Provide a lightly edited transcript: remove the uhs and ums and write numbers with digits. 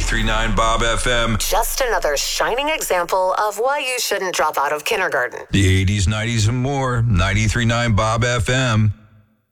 93.9 Bob FM. Just another shining example of why you shouldn't drop out of kindergarten. The 80s, 90s, and more. 93.9 Bob FM.